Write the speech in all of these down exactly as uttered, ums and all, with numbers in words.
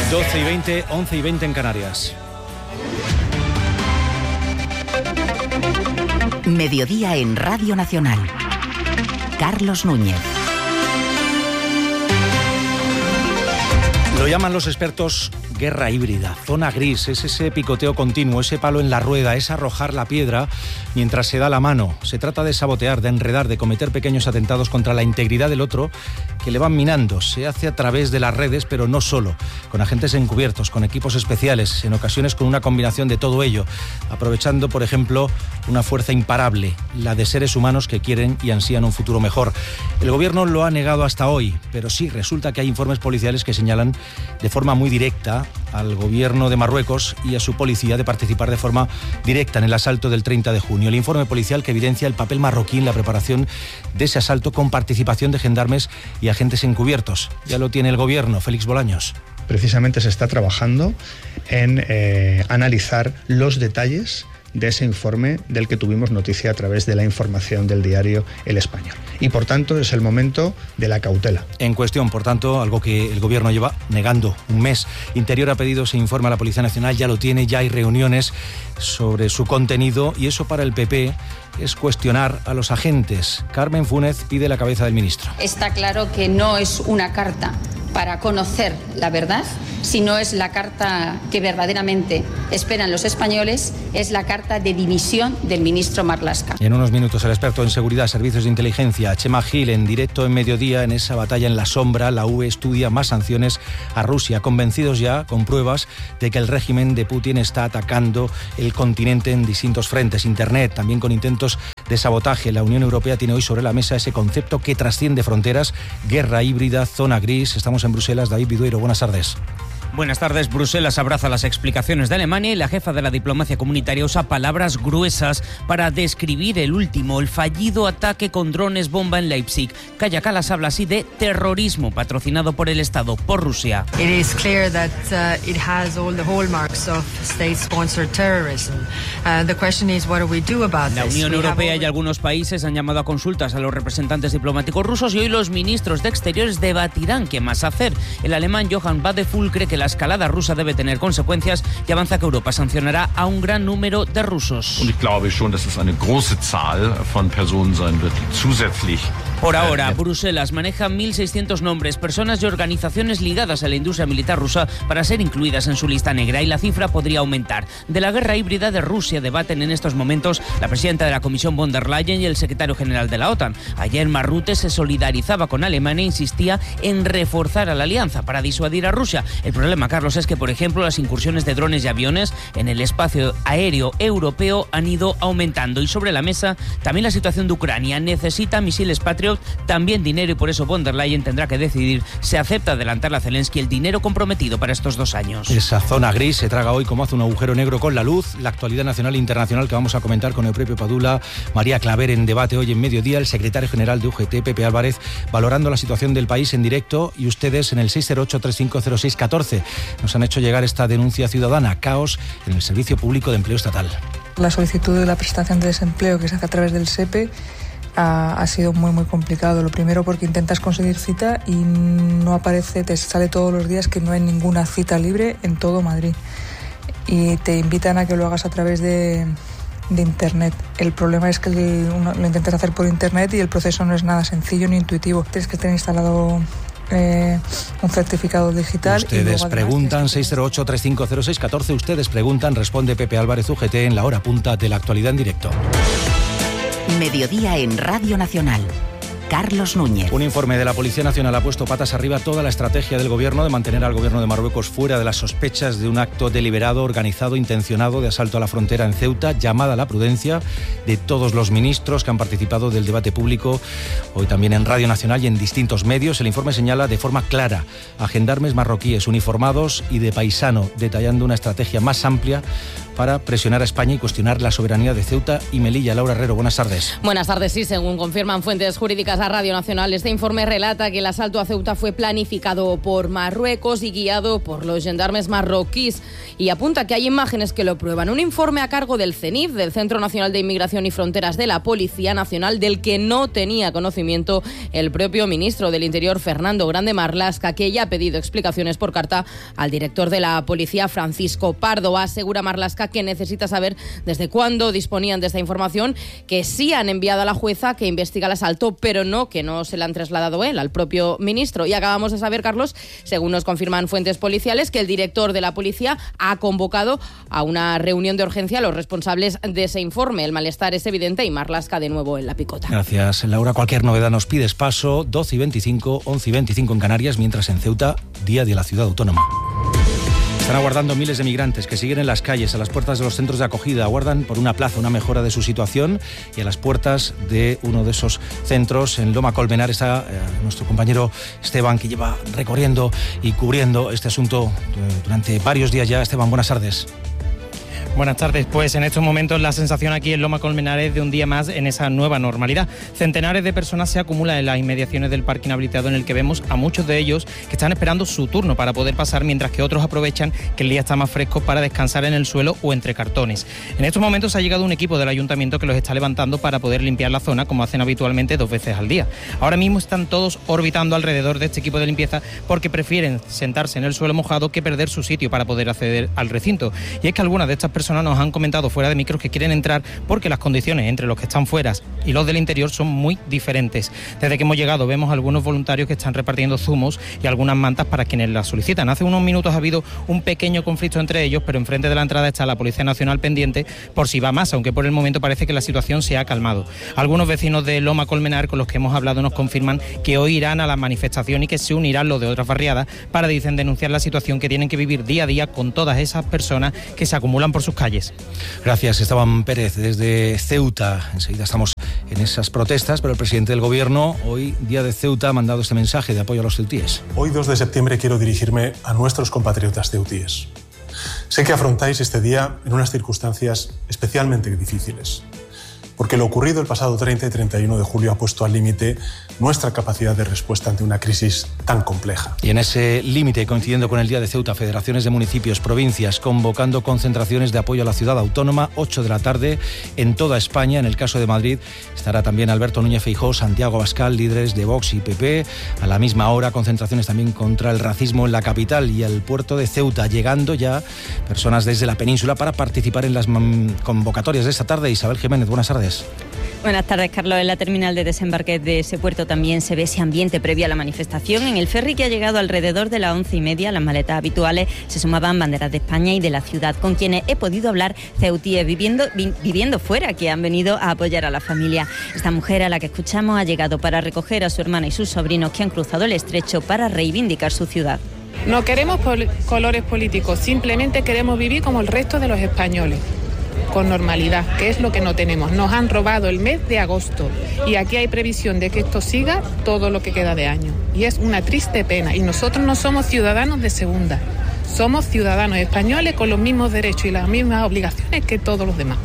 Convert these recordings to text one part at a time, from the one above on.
doce y veinte, once y veinte en Canarias. Mediodía en Radio Nacional. Carlos Núñez. Lo llaman los expertos guerra híbrida, zona gris, es ese picoteo continuo, ese palo en la rueda, es arrojar la piedra mientras se da la mano. Se trata de sabotear, de enredar, de cometer pequeños atentados contra la integridad del otro que le van minando. Se hace a través de las redes, pero no solo, con agentes encubiertos, con equipos especiales, en ocasiones con una combinación de todo ello, aprovechando, por ejemplo, una fuerza imparable, la de seres humanos que quieren y ansían un futuro mejor. El gobierno lo ha negado hasta hoy, pero sí, resulta que hay informes policiales que señalan de forma muy directa al gobierno de Marruecos y a su policía de participar de forma directa en el asalto del treinta de junio. El informe policial que evidencia el papel marroquí en la preparación de ese asalto con participación de gendarmes y agentes encubiertos. Ya lo tiene el gobierno. Félix Bolaños. Precisamente se está trabajando en eh, analizar los detalles de ese informe del que tuvimos noticia a través de la información del diario El Español. Y por tanto es el momento de la cautela. En cuestión, por tanto, algo que el gobierno lleva negando un mes. Interior ha pedido ese informe a la Policía Nacional, ya lo tiene, ya hay reuniones sobre su contenido y eso para el P P es cuestionar a los agentes. Carmen Fúnez pide la cabeza del ministro. Está claro que no es una carta para conocer la verdad, sino es la carta que verdaderamente esperan los españoles, es la carta de dimisión del ministro Marlaska. En unos minutos el experto en seguridad, servicios de inteligencia, Chema Gil, en directo en Mediodía, en esa batalla en la sombra, la U E estudia más sanciones a Rusia, convencidos ya, con pruebas, de que el régimen de Putin está atacando el continente en distintos frentes. Internet, también con intentos de sabotaje. La Unión Europea tiene hoy sobre la mesa ese concepto que trasciende fronteras, guerra híbrida, zona gris. Estamos en Bruselas. David Vidueiro, buenas tardes. Buenas tardes. Bruselas abraza las explicaciones de Alemania y la jefa de la diplomacia comunitaria usa palabras gruesas para describir el último, el fallido ataque con drones bomba en Leipzig. Kaja Kallas habla así de terrorismo patrocinado por el Estado, por Rusia. It is clear that uh, it has all the hallmarks of state-sponsored terrorism. Uh, the question is, what do we do about this? La Unión Europea y algunos países han llamado a consultas a los representantes diplomáticos rusos y hoy los ministros de Exteriores debatirán qué más hacer. El alemán Johann Wadephul cree que la escalada rusa debe tener consecuencias y avanza que Europa sancionará a un gran número de rusos. Und ich glaube schon, dass es eine große Zahl von Personen sein wird, die zusätzlich. Por ahora, Bruselas maneja mil seiscientos nombres, personas y organizaciones ligadas a la industria militar rusa para ser incluidas en su lista negra y la cifra podría aumentar. De la guerra híbrida de Rusia debaten en estos momentos la presidenta de la Comisión von der Leyen y el secretario general de la OTAN. Ayer Marrute se solidarizaba con Alemania e insistía en reforzar a la alianza para disuadir a Rusia. El problema, Carlos, es que, por ejemplo, las incursiones de drones y aviones en el espacio aéreo europeo han ido aumentando. Y sobre la mesa, también la situación de Ucrania. Necesita misiles Patriot, también dinero, y por eso von der Leyen tendrá que decidir si acepta adelantarle a Zelensky el dinero comprometido para estos dos años. Esa zona gris se traga hoy como hace un agujero negro con la luz. La actualidad nacional e internacional que vamos a comentar con Eupropio Padula, María Claver en debate hoy en Mediodía, el secretario general de U G T, Pepe Álvarez, valorando la situación del país en directo, y ustedes en el seis cero ocho, tres cinco cero seis, uno cuatro nos han hecho llegar esta denuncia ciudadana: caos en el Servicio Público de Empleo Estatal. La solicitud de la prestación de desempleo que se hace a través del S E P E ha, ha sido muy muy complicado. Lo primero porque intentas conseguir cita y no aparece, te sale todos los días que no hay ninguna cita libre en todo Madrid y te invitan a que lo hagas a través de, de internet. El problema es que el, uno, lo intentas hacer por internet y el proceso no es nada sencillo ni intuitivo. Tienes que tener instalado Eh, un certificado digital. Ustedes preguntan, seis cero ocho, tres cinco cero seis, uno cuatro. Ustedes preguntan, responde Pepe Álvarez, U G T, en la hora punta de la actualidad en directo. Mediodía en Radio Nacional. Carlos Núñez. Un informe de la Policía Nacional ha puesto patas arriba toda la estrategia del gobierno de mantener al gobierno de Marruecos fuera de las sospechas de un acto deliberado, organizado, intencionado de asalto a la frontera en Ceuta, llamada a la prudencia de todos los ministros que han participado del debate público, hoy también en Radio Nacional y en distintos medios. El informe señala de forma clara a gendarmes marroquíes uniformados y de paisano, detallando una estrategia más amplia para presionar a España y cuestionar la soberanía de Ceuta y Melilla. Laura Herrero, buenas tardes. Buenas tardes, sí, según confirman fuentes jurídicas a Radio Nacional, este informe relata que el asalto a Ceuta fue planificado por Marruecos y guiado por los gendarmes marroquíes, y apunta que hay imágenes que lo prueban. Un informe a cargo del CENIF, del Centro Nacional de Inmigración y Fronteras de la Policía Nacional, del que no tenía conocimiento el propio ministro del Interior, Fernando Grande Marlaska, que ya ha pedido explicaciones por carta al director de la policía, Francisco Pardo. Asegura Marlaska que necesita saber desde cuándo disponían de esta información, que sí han enviado a la jueza que investiga el asalto, pero no, que no se la han trasladado él al propio ministro. Y acabamos de saber, Carlos, según nos confirman fuentes policiales, que el director de la policía ha convocado a una reunión de urgencia a los responsables de ese informe. El malestar es evidente y Marlaska de nuevo en la picota. Gracias, Laura. Cualquier novedad nos pides paso. doce y veinticinco, once y veinticinco en Canarias, mientras en Ceuta, día de la ciudad autónoma. Están aguardando miles de migrantes que siguen en las calles, a las puertas de los centros de acogida. Aguardan por una plaza, una mejora de su situación, y a las puertas de uno de esos centros, en Loma Colmenar, está eh, nuestro compañero Esteban, que lleva recorriendo y cubriendo este asunto durante varios días ya. Esteban, buenas tardes. Buenas tardes. Pues en estos momentos la sensación aquí en Loma Colmenar es de un día más en esa nueva normalidad. Centenares de personas se acumulan en las inmediaciones del parque inhabilitado, en el que vemos a muchos de ellos que están esperando su turno para poder pasar, mientras que otros aprovechan que el día está más fresco para descansar en el suelo o entre cartones. En estos momentos ha llegado un equipo del ayuntamiento que los está levantando para poder limpiar la zona, como hacen habitualmente dos veces al día. Ahora mismo están todos orbitando alrededor de este equipo de limpieza porque prefieren sentarse en el suelo mojado que perder su sitio para poder acceder al recinto. Y es que algunas de estas personas nos han comentado fuera de micros que quieren entrar porque las condiciones entre los que están fuera y los del interior son muy diferentes. Desde que hemos llegado vemos algunos voluntarios que están repartiendo zumos y algunas mantas para quienes las solicitan. Hace unos minutos ha habido un pequeño conflicto entre ellos, pero enfrente de la entrada está la Policía Nacional pendiente por si va más, aunque por el momento parece que la situación se ha calmado. Algunos vecinos de Loma Colmenar con los que hemos hablado nos confirman que hoy irán a la manifestación y que se unirán los de otras barriadas para, dicen, denunciar la situación que tienen que vivir día a día con todas esas personas que se acumulan por sus calles. Gracias, Esteban Pérez, desde Ceuta. Enseguida estamos en esas protestas, pero el presidente del Gobierno, hoy, día de Ceuta, ha mandado este mensaje de apoyo a los ceutíes. Hoy, dos de septiembre, quiero dirigirme a nuestros compatriotas ceutíes. Sé que afrontáis este día en unas circunstancias especialmente difíciles, porque lo ocurrido el pasado treinta y treinta y uno de julio ha puesto al límite nuestra capacidad de respuesta ante una crisis tan compleja. Y en ese límite, coincidiendo con el Día de Ceuta, federaciones de municipios, provincias, convocando concentraciones de apoyo a la ciudad autónoma, ocho de la tarde, en toda España. En el caso de Madrid estará también Alberto Núñez Feijóo, Santiago Abascal, líderes de Vox y P P. A la misma hora, concentraciones también contra el racismo en la capital y el puerto de Ceuta, llegando ya personas desde la península para participar en las convocatorias de esta tarde. Isabel Jiménez, buenas tardes. Buenas tardes, Carlos. En la terminal de desembarque de ese puerto también se ve ese ambiente previo a la manifestación. En el ferry, que ha llegado alrededor de las once y media, las maletas habituales, se sumaban banderas de España y de la ciudad, con quienes he podido hablar, ceutíes viviendo, vi, viviendo fuera, que han venido a apoyar a la familia. Esta mujer, a la que escuchamos, ha llegado para recoger a su hermana y sus sobrinos que han cruzado el estrecho para reivindicar su ciudad. No queremos pol- colores políticos, simplemente queremos vivir como el resto de los españoles, con normalidad, que es lo que no tenemos. Nos han robado el mes de agosto y aquí hay previsión de que esto siga todo lo que queda de año. Y es una triste pena. Y nosotros no somos ciudadanos de segunda, somos ciudadanos españoles con los mismos derechos y las mismas obligaciones que todos los demás.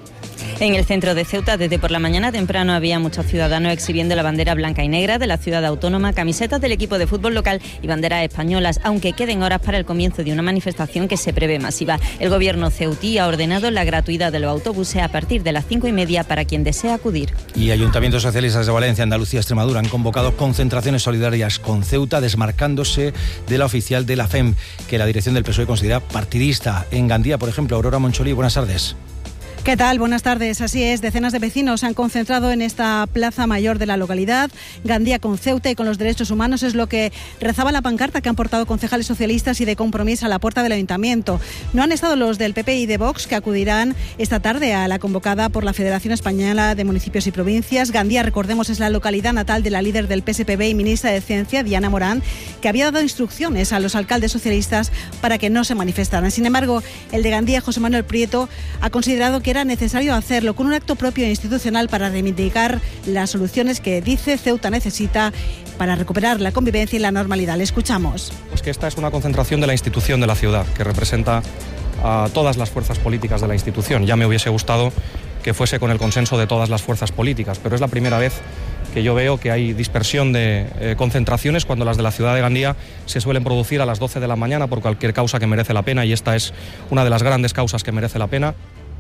En el centro de Ceuta, desde por la mañana temprano, había muchos ciudadanos exhibiendo la bandera blanca y negra de la ciudad autónoma, camisetas del equipo de fútbol local y banderas españolas, aunque queden horas para el comienzo de una manifestación que se prevé masiva. El gobierno ceutí ha ordenado la gratuidad de los autobuses a partir de las cinco y media para quien desea acudir. Y ayuntamientos socialistas de Valencia, Andalucía, Extremadura han convocado concentraciones solidarias con Ceuta, desmarcándose de la oficial de la F E M, que la dirección del P S O E considera partidista. En Gandía, por ejemplo, Aurora Moncholí, buenas tardes. ¿Qué tal? Buenas tardes. Así es, decenas de vecinos se han concentrado en esta plaza mayor de la localidad. Gandía con Ceuta y con los derechos humanos es lo que rezaba la pancarta que han portado concejales socialistas y de Compromís a la puerta del ayuntamiento. No han estado los del P P y de Vox, que acudirán esta tarde a la convocada por la Federación Española de Municipios y Provincias. Gandía, recordemos, es la localidad natal de la líder del P S P B y ministra de Ciencia, Diana Morán, que había dado instrucciones a los alcaldes socialistas para que no se manifestaran. Sin embargo, el de Gandía, José Manuel Prieto, ha considerado que era necesario hacerlo con un acto propio e institucional para reivindicar las soluciones que, dice, Ceuta necesita para recuperar la convivencia y la normalidad. Le escuchamos. Pues que esta es una concentración de la institución de la ciudad, que representa a todas las fuerzas políticas de la institución. Ya me hubiese gustado que fuese con el consenso de todas las fuerzas políticas, pero es la primera vez que yo veo que hay dispersión de eh, concentraciones cuando las de la ciudad de Gandía se suelen producir a las doce de la mañana por cualquier causa que merece la pena, y esta es una de las grandes causas que merece la pena.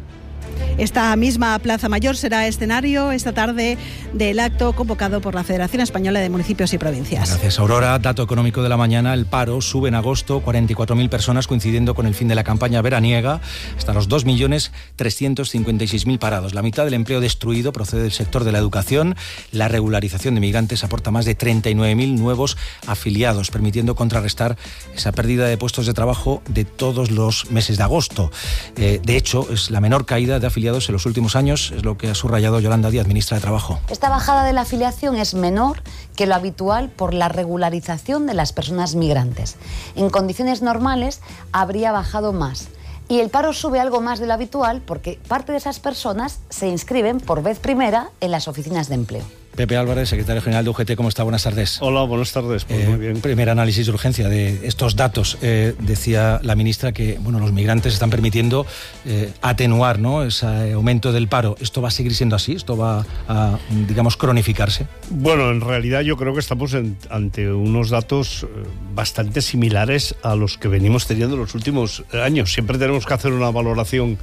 Esta misma Plaza Mayor será escenario esta tarde del acto convocado por la Federación Española de Municipios y Provincias. Gracias, Aurora. Dato económico de la mañana: el paro sube en agosto cuarenta y cuatro mil personas, coincidiendo con el fin de la campaña veraniega, hasta los dos millones trescientos cincuenta y seis mil parados. La mitad del empleo destruido procede del sector de la educación. La regularización de migrantes aporta más de treinta y nueve mil nuevos afiliados, permitiendo contrarrestar esa pérdida de puestos de trabajo de todos los meses de agosto. Eh, de hecho, es la menor caída de afiliados en los últimos años, es lo que ha subrayado Yolanda Díaz, ministra de Trabajo. Esta bajada de la afiliación es menor que lo habitual por la regularización de las personas migrantes. En condiciones normales habría bajado más. Y el paro sube algo más de lo habitual porque parte de esas personas se inscriben por vez primera en las oficinas de empleo. Pepe Álvarez, secretario general de U G T, ¿cómo está? Buenas tardes. Hola, buenas tardes. Pues eh, muy bien. Primer análisis de urgencia de estos datos. Eh, decía la ministra que bueno, los migrantes están permitiendo eh, atenuar, ¿no?, ese aumento del paro. ¿Esto va a seguir siendo así? ¿Esto va a, digamos, cronificarse? Bueno, en realidad yo creo que estamos en, ante unos datos bastante similares a los que venimos teniendo en los últimos años. Siempre tenemos que hacer una valoración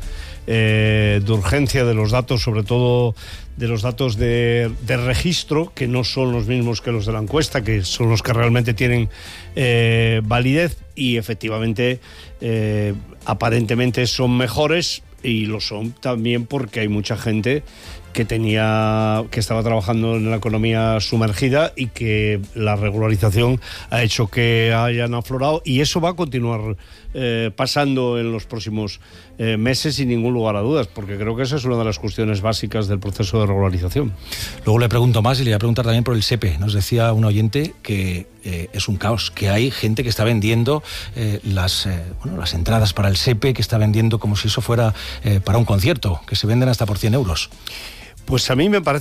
eh, de urgencia de los datos, sobre todo de los datos de, de registro, que no son los mismos que los de la encuesta, que son los que realmente tienen eh, validez, y efectivamente eh, aparentemente son mejores, y lo son también porque hay mucha gente que tenía que estaba trabajando en la economía sumergida y que la regularización ha hecho que hayan aflorado, y eso va a continuar eh, pasando en los próximos eh, meses sin ningún lugar a dudas, porque creo que esa es una de las cuestiones básicas del proceso de regularización. Luego le pregunto más, y le voy a preguntar también por el S E P E. Nos decía un oyente que eh, es un caos, que hay gente que está vendiendo eh, las, eh, bueno, las entradas para el S E P E, que está vendiendo como si eso fuera eh, para un concierto, que se venden hasta por cien euros. Pues a mí me parece